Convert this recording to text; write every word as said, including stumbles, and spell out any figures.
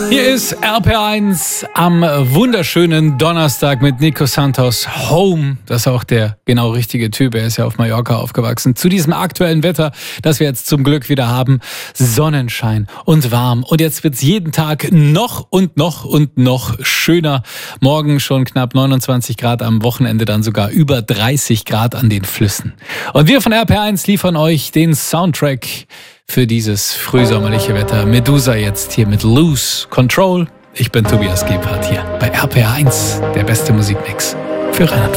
Hier ist R P R eins am wunderschönen Donnerstag mit Nico Santos. Home, das ist auch der genau richtige Typ. Er ist ja auf Mallorca aufgewachsen. Zu diesem aktuellen Wetter, das wir jetzt zum Glück wieder haben. Sonnenschein und warm. Und jetzt wird's jeden Tag noch und noch und noch schöner. Morgen schon knapp neunundzwanzig Grad, am Wochenende dann sogar über dreißig Grad an den Flüssen. Und wir von R P R eins liefern euch den Soundtrack für dieses frühsommerliche Wetter. Medusa jetzt hier mit Lose Control. Ich bin Tobias Gebhardt hier bei R P R eins, der beste Musikmix für Rheinland.